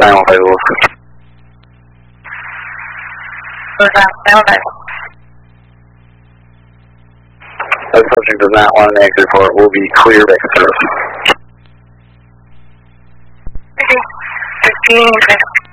915 Wilson. The subject does not want an exit for it. Will be clear back to service. 15.